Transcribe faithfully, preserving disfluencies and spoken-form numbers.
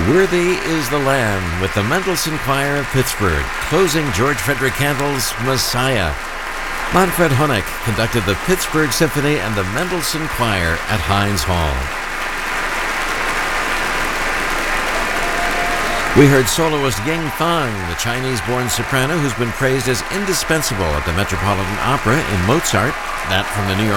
Worthy is the Lamb with the Mendelssohn Choir of Pittsburgh, closing George Frederick Handel's Messiah. Manfred Honeck conducted the Pittsburgh Symphony and the Mendelssohn Choir at Heinz Hall. We heard soloist Ying Fang, the Chinese-born soprano who's been praised as indispensable at the Metropolitan Opera in Mozart, that from the New York